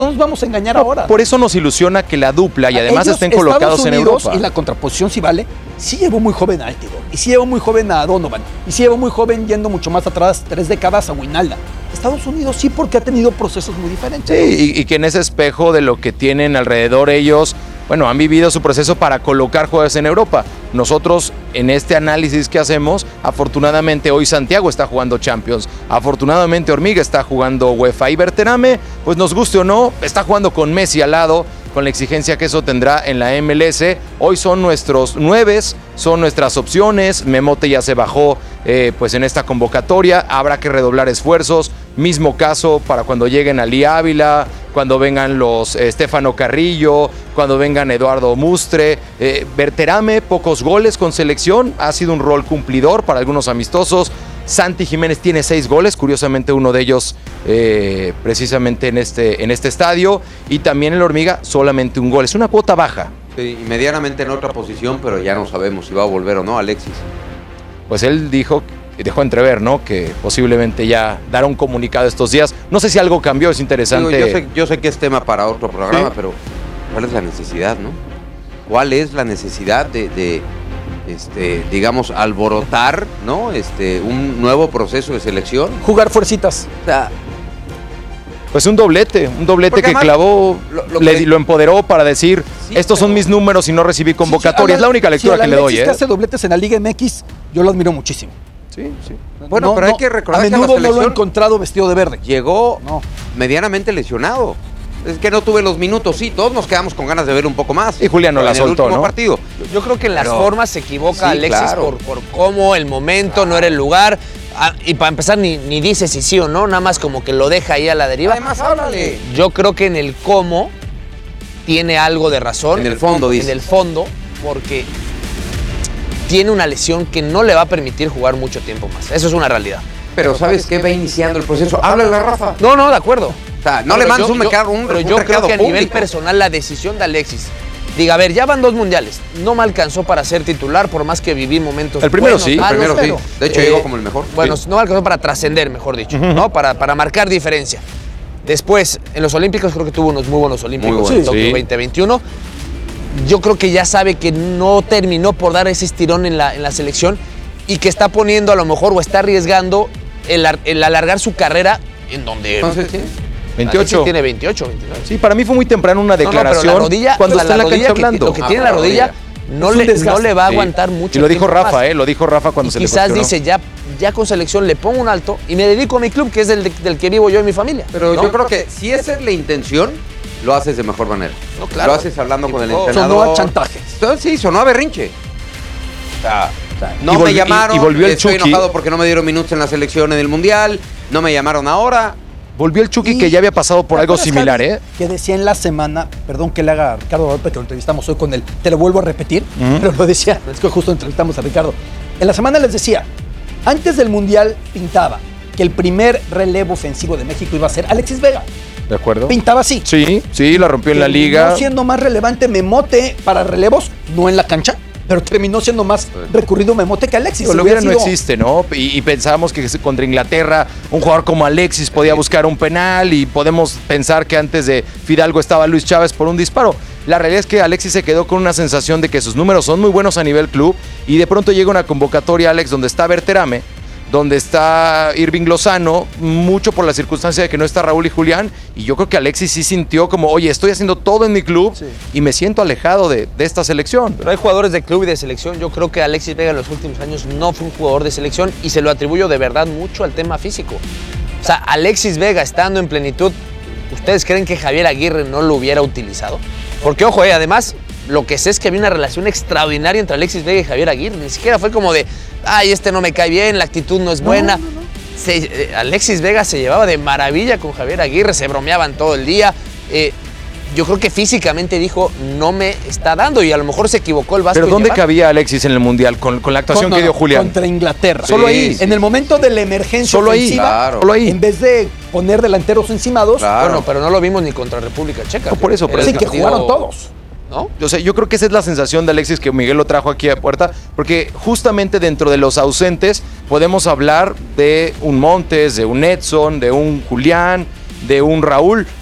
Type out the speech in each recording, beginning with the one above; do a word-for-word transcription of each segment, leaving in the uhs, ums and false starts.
No nos vamos a engañar no, ahora. Por eso nos ilusiona que la dupla y además Ellos, estén colocados Estados en Unidos, Europa. Y la contraposición, si vale, sí llevó muy joven a Altidor, y sí llevó muy joven a Donovan, y sí llevó muy joven yendo mucho más atrás, tres décadas a Wijnaldum. Estados Unidos sí, porque ha tenido procesos muy diferentes. Sí, y, y que en ese espejo de lo que tienen alrededor ellos, bueno, han vivido su proceso para colocar jugadores en Europa. Nosotros, en este análisis que hacemos, afortunadamente hoy Santiago está jugando Champions, afortunadamente Hormiga está jugando UEFA y Berterame, pues nos guste o no, está jugando con Messi al lado, con la exigencia que eso tendrá en la M L S. Hoy son nuestros nueves, son nuestras opciones. Memote ya se bajó eh, pues en esta convocatoria, habrá que redoblar esfuerzos. Mismo caso para cuando lleguen Ali Ávila, cuando vengan los eh, Stefano Carrillo, cuando vengan Eduardo Mustre. Eh, Berterame, pocos goles con selección, ha sido un rol cumplidor para algunos amistosos. Santi Jiménez tiene seis goles, curiosamente uno de ellos eh, precisamente en este, en este estadio, y también el Hormiga solamente un gol, es una cuota baja. Sí, y medianamente en otra posición, pero ya no sabemos si va a volver o no Alexis. Pues él dijo, dejó entrever, ¿no?, que posiblemente ya dará un comunicado estos días. No sé si algo cambió, es interesante. Digo, yo, sé, yo sé que es tema para otro programa, ¿sí? Pero ¿cuál es la necesidad, no? ¿Cuál es la necesidad de... de Este, digamos, alborotar, ¿no? Este, un nuevo proceso de selección. Jugar fuercitas. O sea, pues un doblete, un doblete Porque que además, clavó, lo, lo, le, que... lo empoderó para decir, sí, estos pero... son mis números y no recibí convocatoria. Sí, sí, es la única lectura sí, que le doy, ¿eh? ¿eh? que hace dobletes en la Liga M X, yo lo admiro muchísimo. Sí, sí. Bueno, no, pero no, hay que recordar a menudo que la selección no lo he encontrado vestido de verde. Llegó no. medianamente lesionado. Es que no tuve los minutos, sí, todos nos quedamos con ganas de ver un poco más. Y Julián no la soltó, ¿no? Partido. Yo creo que en las Pero, formas se equivoca sí, Alexis claro. por, por cómo, el momento, claro. No era el lugar. Ah, y para empezar, ni, ni dice si sí o no, nada más como que lo deja ahí a la deriva. Además, háblale. Yo creo que en el cómo tiene algo de razón. En el fondo, dice. En el fondo, porque tiene una lesión que no le va a permitir jugar mucho tiempo más. Eso es una realidad. Pero ¿sabes qué? Va iniciando el proceso. Háblale a Rafa. No, no, de acuerdo. O sea, no pero le mandes yo, un mercado, un Pero un yo creo que a público. nivel personal la decisión de Alexis, diga, a ver, ya van dos mundiales, no me alcanzó para ser titular, por más que viví momentos El primero buenos, sí, malos, el primero pero, sí. De hecho, eh, llegó como el mejor. Bueno, sí. no me alcanzó para trascender, mejor dicho, uh-huh. ¿no? Para, para marcar diferencia. Después, en los Olímpicos creo que tuvo unos muy buenos Olímpicos muy en buenos, Tokio sí. veinte veintiuno. Yo creo que ya sabe que no terminó por dar ese estirón en la, en la selección y que está poniendo a lo mejor o está arriesgando el, el alargar su carrera en donde... Entonces, ¿sí? veintiocho. Tiene veintiocho, veintinueve. Sí, para mí fue muy temprano una declaración no, no, la rodilla, cuando la, está en la, la cancha que, hablando. Lo que Ah, tiene en la rodilla no le, no le va a aguantar sí. mucho. Y lo dijo Rafa, más. ¿eh? Lo dijo Rafa cuando y se quizás le dice, ya, ya con selección le pongo un alto y me dedico a mi club, que es el de, del que vivo yo y mi familia. Pero ¿no? yo creo que si esa es la intención, lo haces de mejor manera. No, claro. Lo haces hablando con el Oh, entrenador. Sonó a chantaje. Sí, sonó a berrinche. O sea, o sea no volvi- me llamaron, y, y volvió el estoy Chucky. enojado porque no me dieron minutos en la selección en el Mundial, no me llamaron ahora. Volvió el Chucky Y, que ya había pasado por ¿te algo acuerdas, similar, Javi, ¿eh? que decía en la semana, perdón que le haga a Ricardo Volpe, que lo entrevistamos hoy con él, te lo vuelvo a repetir, uh-huh. pero lo decía, es que justo entrevistamos a Ricardo. En la semana les decía, antes del Mundial pintaba que el primer relevo ofensivo de México iba a ser Alexis Vega. ¿De acuerdo? Pintaba así. Sí, sí, la rompió en la liga. No siendo más relevante Memote para relevos, no en la cancha, pero terminó siendo más recurrido Memote que Alexis. Pero lo hubiera no sido... existe, ¿no? Y, y pensábamos que contra Inglaterra un jugador como Alexis podía buscar un penal y podemos pensar que antes de Fidalgo estaba Luis Chávez por un disparo. La realidad es que Alexis se quedó con una sensación de que sus números son muy buenos a nivel club y de pronto llega una convocatoria, Alex, donde está Berterame, donde está Irving Lozano, mucho por la circunstancia de que no está Raúl y Julián, y yo creo que Alexis sí sintió como, oye, estoy haciendo todo en mi club sí. y me siento alejado de, de esta selección. Pero hay jugadores de club y de selección, yo creo que Alexis Vega en los últimos años no fue un jugador de selección y se lo atribuyo de verdad mucho al tema físico. O sea, Alexis Vega estando en plenitud, ¿ustedes creen que Javier Aguirre no lo hubiera utilizado? Porque, ojo, eh, además, lo que sé es que había una relación extraordinaria entre Alexis Vega y Javier Aguirre, ni siquiera fue como de, ay, este no me cae bien, la actitud no es buena. No, no, no. Se, eh, Alexis Vega se llevaba de maravilla con Javier Aguirre, se bromeaban todo el día. Eh, yo creo que físicamente dijo, no me está dando, y a lo mejor se equivocó el Vasco. ¿Pero dónde cabía Alexis en el Mundial con, con la actuación con, no, que dio Julián? Contra Inglaterra. Solo sí, ahí. Sí. En el momento de la emergencia solo ofensiva, ahí, claro. Solo ahí. En vez de poner delanteros encimados. Claro. Bueno, pero no lo vimos ni contra República Checa. No, por eso, pero sí, que jugaron todos. ¿No? O sea, yo creo que esa es la sensación de Alexis que Miguel lo trajo aquí a puerta, porque justamente dentro de los ausentes podemos hablar de un Montes, de un Edson, de un Julián, de un Raúl,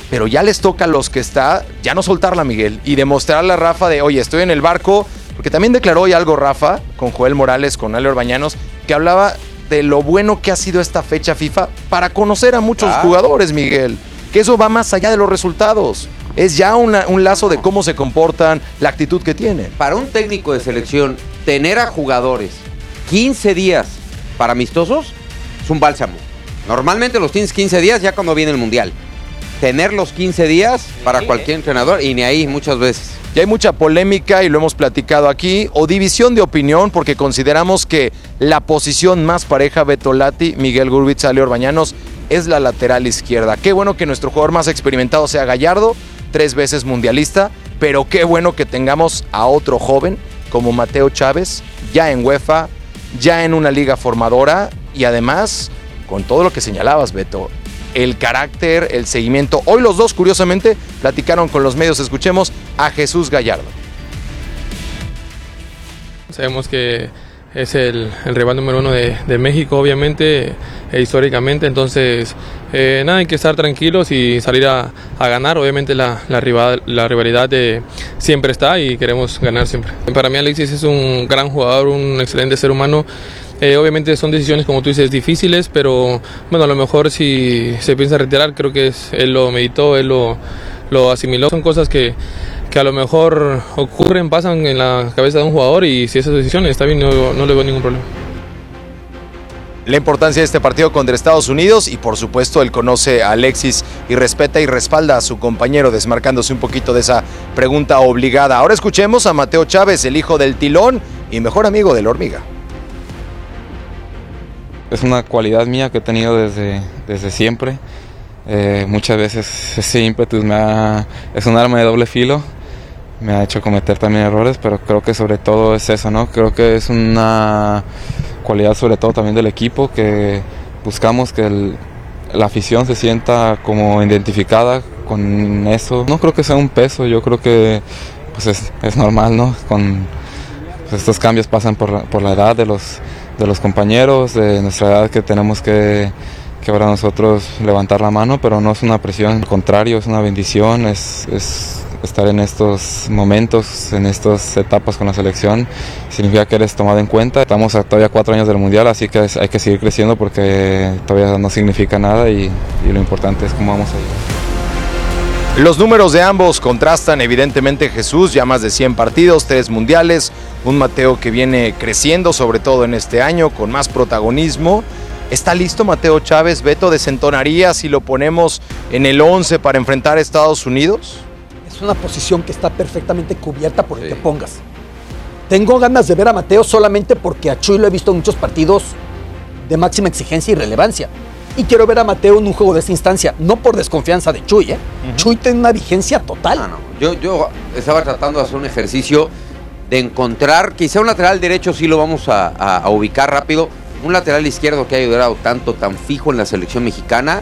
pero ya les toca a los que está, ya no soltarla, Miguel, y demostrarle a Rafa de, oye, estoy en el barco, porque también declaró hoy algo Rafa, con Joel Morales, con Ale Orbañanos, que hablaba de lo bueno que ha sido esta fecha FIFA para conocer a muchos ah. jugadores, Miguel, que eso va más allá de los resultados. Es ya una, un lazo de cómo se comportan, la actitud que tienen. Para un técnico de selección, tener a jugadores quince días para amistosos es un bálsamo. Normalmente los tienes quince días ya cuando viene el Mundial. Tener los quince días para cualquier entrenador y ni ahí muchas veces. Ya hay mucha polémica y lo hemos platicado aquí, o división de opinión, porque consideramos que la posición más pareja, Beto Lati, Miguel Gurbitz, Ale Orbañanos, es la lateral izquierda. Qué bueno que nuestro jugador más experimentado sea Gallardo, tres veces mundialista, pero qué bueno que tengamos a otro joven como Mateo Chávez, ya en UEFA, ya en una liga formadora y además con todo lo que señalabas, Beto, el carácter, el seguimiento. Hoy los dos, curiosamente, platicaron con los medios. Escuchemos a Jesús Gallardo. Sabemos que es el, el rival número uno de, de México, obviamente, e históricamente, entonces eh, nada, hay que estar tranquilos y salir a, a ganar. Obviamente la, la, rival, la rivalidad de, siempre está y queremos ganar siempre. Para mí Alexis es un gran jugador, un excelente ser humano. Eh, obviamente son decisiones, como tú dices, difíciles, pero bueno, a lo mejor si se piensa retirar, creo que es, él lo meditó, él lo, lo asimiló. Son cosas que, que a lo mejor ocurren, pasan en la cabeza de un jugador y si esas decisiones está bien, no, no le veo ningún problema. La importancia de este partido contra Estados Unidos y por supuesto él conoce a Alexis y respeta y respalda a su compañero, desmarcándose un poquito de esa pregunta obligada. Ahora escuchemos a Mateo Chávez, el hijo del Tilón y mejor amigo de la Hormiga. Es una cualidad mía que he tenido desde, desde siempre. Eh, muchas veces ese ímpetu me ha, es un arma de doble filo. Me ha hecho cometer también errores, pero creo que sobre todo es eso, ¿no? Creo que es una cualidad sobre todo también del equipo, que buscamos que el, la afición se sienta como identificada con eso. No creo que sea un peso, yo creo que pues es, es normal, ¿no? Con, pues estos cambios pasan por la, por la edad de los de los compañeros, de nuestra edad, que tenemos que, que ahora nosotros levantar la mano, pero no es una presión, al contrario, es una bendición, es, es estar en estos momentos, en estas etapas con la selección, significa que eres tomado en cuenta. Estamos a todavía cuatro años del Mundial, así que hay que seguir creciendo porque todavía no significa nada y, y lo importante es cómo vamos a ir. Los números de ambos contrastan, evidentemente Jesús, ya más de cien partidos, tres mundiales, un Mateo que viene creciendo, sobre todo en este año, con más protagonismo. ¿Está listo Mateo Chávez? Beto, ¿desentonaría si lo ponemos en el once para enfrentar a Estados Unidos? Es una posición que está perfectamente cubierta por el sí. que pongas. Tengo ganas de ver a Mateo solamente porque a Chuy lo he visto en muchos partidos de máxima exigencia y relevancia. Y quiero ver a Mateo en un juego de esa instancia, no por desconfianza de Chuy, ¿eh? Uh-huh. Chuy tiene una vigencia total. No, no. Yo, yo estaba tratando de hacer un ejercicio de encontrar, quizá un lateral derecho sí lo vamos a, a, a ubicar rápido, un lateral izquierdo que haya durado tanto, tan fijo en la selección mexicana,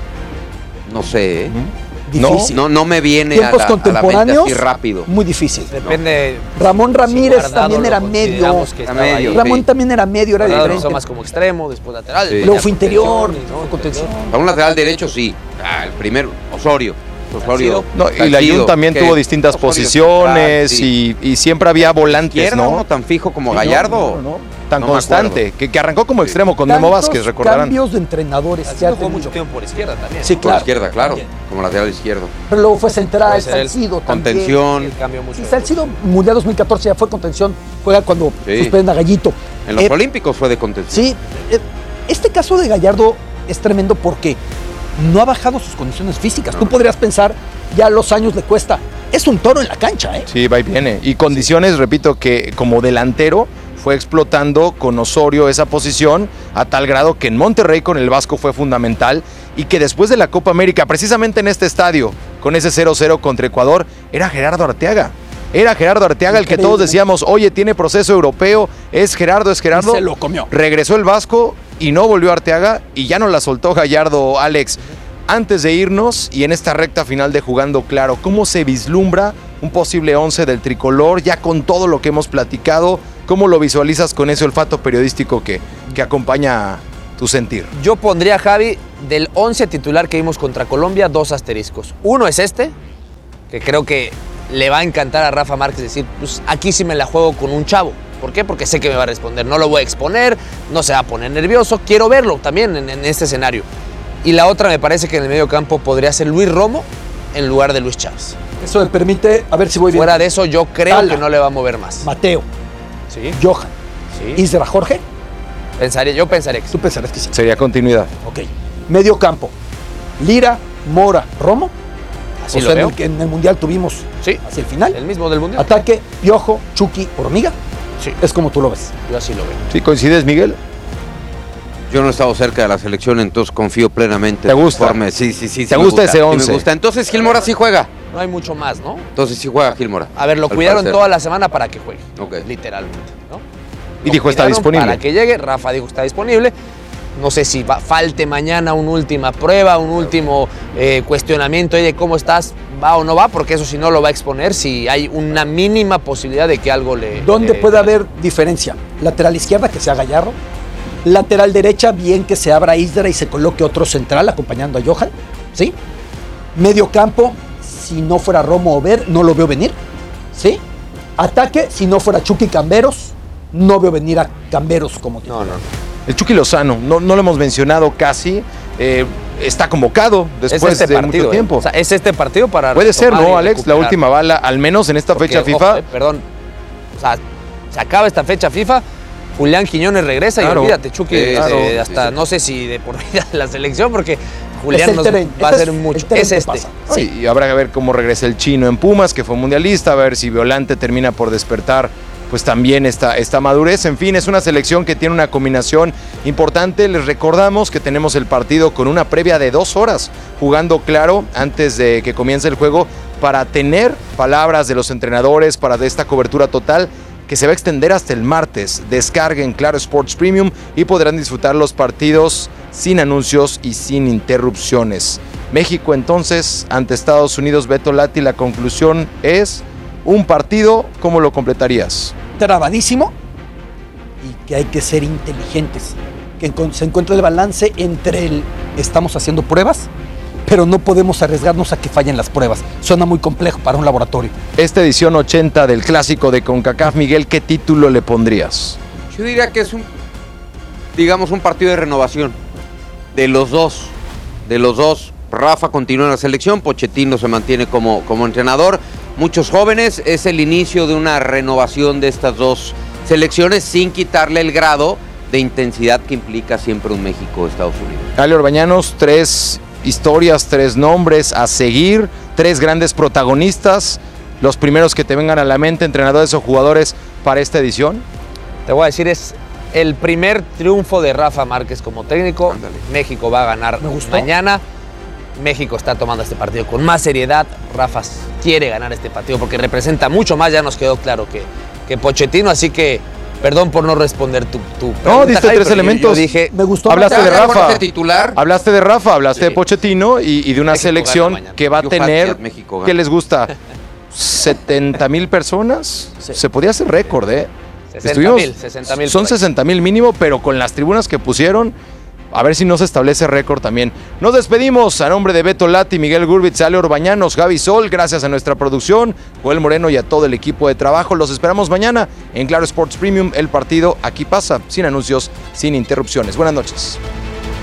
no sé, ¿eh? Uh-huh. Difícil. No, no me viene a la, a la mente así rápido. Muy difícil. Depende. No. Ramón Ramírez si también era medio. Que medio Ramón sí. también era medio, era Guardado diferente. más como extremo, después lateral. Sí. Luego fue interior. ¿no? Contención. Para un lateral derecho sí. Ah, el primero, Osorio. Osorio. No, y la Jun también tuvo distintas Osorio, posiciones sí. y, y siempre había volantes, ¿no? ¿no? Tan fijo como sí, Gallardo. No, no, no. Tan no constante, que, que arrancó como extremo con Memo Vázquez, recordarán. Cambios de entrenadores. Que jugó mucho tiempo por izquierda también. Sí, claro. Por izquierda, claro. También. Como lateral izquierdo. Pero luego fue central, Salcido también. Contención. Sí, Salcido, Mundial dos mil catorce ya fue contención. Juega cuando sí. suspenden a Gallito. En los eh, Olímpicos fue de contención. Sí. Eh, este caso de Gallardo es tremendo porque no ha bajado sus condiciones físicas. No. Tú podrías pensar, ya a los años le cuesta. Es un toro en la cancha, ¿eh? Sí, va y viene. Y condiciones, sí. repito, que como delantero fue explotando con Osorio esa posición a tal grado que en Monterrey con el Vasco fue fundamental y que después de la Copa América, precisamente en este estadio, con ese cero cero contra Ecuador, era Gerardo Arteaga. Era Gerardo Arteaga el que todos decíamos, oye, tiene proceso europeo, es Gerardo, es Gerardo. Y se lo comió. Regresó el Vasco y no volvió Arteaga y ya no la soltó Gallardo, Alex. Antes de irnos y en esta recta final de Jugando Claro, ¿cómo se vislumbra un posible once del tricolor ya con todo lo que hemos platicado? ¿Cómo lo visualizas con ese olfato periodístico que, que acompaña tu sentir. Yo pondría, Javi, del once titular que vimos contra Colombia, dos asteriscos. Uno es este, que creo que le va a encantar a Rafa Márquez decir, pues aquí sí me la juego con un chavo. ¿Por qué? Porque sé que me va a responder. No lo voy a exponer, no se va a poner nervioso. Quiero verlo también en, en este escenario. Y la otra me parece que en el medio campo podría ser Luis Romo en lugar de Luis Chávez. Eso me permite, a ver si voy bien. Fuera de eso, yo creo Tala, que no le va a mover más. Mateo, Sí, Johan, sí. Isra, Jorge. Pensaría, yo pensaría que sí. Tú pensarás que sí. Sería continuidad. Ok. Medio campo. Lira, Mora, Romo. Así o lo sea, veo. En, el, que en el Mundial tuvimos Sí. hacia el final. El mismo del Mundial. Ataque, Piojo, Chucky, Hormiga. Sí. Es como tú lo ves. Yo así lo veo. ¿Sí coincides, Miguel? Yo no he estado cerca de la selección, entonces confío plenamente. ¿Te gusta? Forme. Sí, sí, sí. sí ¿Te me gusta ese sí once? me gusta. Entonces Gilmora sí juega. No hay mucho más, ¿no? Entonces sí juega Gilmora. A ver, lo Al cuidaron parecer. toda la semana para que juegue. Ok. Literalmente, ¿no? Y Lo dijo está cuidaron disponible. Para que llegue, Rafa dijo está disponible. No sé si va, falte mañana una última prueba, un último eh, cuestionamiento ahí de cómo estás, va o no va, porque eso si no lo va a exponer, si hay una mínima posibilidad de que algo le... ¿Dónde le- puede haber diferencia? Lateral izquierda, que sea Gallardo. Lateral derecha, bien que se abra Isra y se coloque otro central acompañando a Johan. ¿Sí? Medio campo, si no fuera Romo o Ver, no lo veo venir. ¿Sí? Ataque, si no fuera Chucky Camberos, no veo venir a Camberos como No, no, no. El Chucky Lozano, no, no lo hemos mencionado casi. eh, está convocado después es este de partido, mucho tiempo. ¿eh? O sea, es este partido para... Puede ser, retomar ¿no, y Alex? La recuperar. última bala, al menos en esta Porque, fecha ojo, FIFA. eh, perdón, o sea, se acaba esta fecha FIFA, Julián Quiñones regresa Claro. y olvídate, Chucky, Sí, eh, claro. hasta Sí, sí. no sé si de por vida de la selección, porque Es Julián el nos tren, va a este hacer es mucho. el tren Es que este. pasa. Sí, y habrá que ver cómo regresa el chino en Pumas, que fue mundialista, a ver si Violante termina por despertar pues también esta, esta madurez. En fin, es una selección que tiene una combinación importante. Les recordamos que tenemos el partido con una previa de dos horas, jugando claro antes de que comience el juego, para tener palabras de los entrenadores, para de esta cobertura total que se va a extender hasta el martes. Descarguen Claro Sports Premium y podrán disfrutar los partidos sin anuncios y sin interrupciones. México entonces ante Estados Unidos. Beto Lati, la conclusión es un partido, ¿cómo lo completarías? Trabadísimo y que hay que ser inteligentes. Que encon- se encuentre el balance entre el estamos haciendo pruebas, pero no podemos arriesgarnos a que fallen las pruebas. Suena muy complejo para un laboratorio. Esta edición ochenta del clásico de CONCACAF, Miguel, ¿qué título le pondrías? Yo diría que es un, digamos, un partido de renovación de los dos. De los dos. Rafa continúa en la selección, Pochettino se mantiene como, como entrenador. Muchos jóvenes, es el inicio de una renovación de estas dos selecciones sin quitarle el grado de intensidad que implica siempre un México-Estados Unidos. Ale Orbañanos, tres historias, tres nombres a seguir, tres grandes protagonistas, los primeros que te vengan a la mente, entrenadores o jugadores para esta edición. Te voy a decir, es el primer triunfo de Rafa Márquez como técnico. Ándale. México va a ganar Me gustó. mañana. México está tomando este partido con más seriedad. Rafa quiere ganar este partido porque representa mucho más, ya nos quedó claro que, que Pochettino, así que perdón por no responder tu, tu pregunta. diste Javi, tres pero yo- elementos. Yo dije, Me gustó. Hablaste más. de ¿Ya Rafa. de titular? Hablaste de Rafa, hablaste Sí. de Pochettino y, y de una México selección gana mañana. que va a You tener, had it, México gana. ¿qué les gusta? setenta mil personas. Sí. Se podía hacer récord, ¿eh? sesenta mil, sesenta mil. Son sesenta mil mínimo, pero con las tribunas que pusieron, a ver si no se establece récord también. Nos despedimos a nombre de Beto Lati, Miguel Gurbitz, Ale Orbañanos, Gaby Sol, gracias a nuestra producción, Joel Moreno y a todo el equipo de trabajo. Los esperamos mañana en Claro Sports Premium. El partido aquí pasa, sin anuncios, sin interrupciones. Buenas noches.